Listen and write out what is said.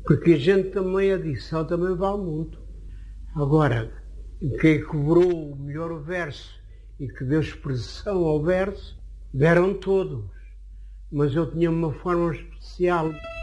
Porque a gente também, a dicção também vale muito. Agora, quem cobrou melhor o verso e que deu expressão ao verso, deram todos. Mas eu tinha uma forma especial.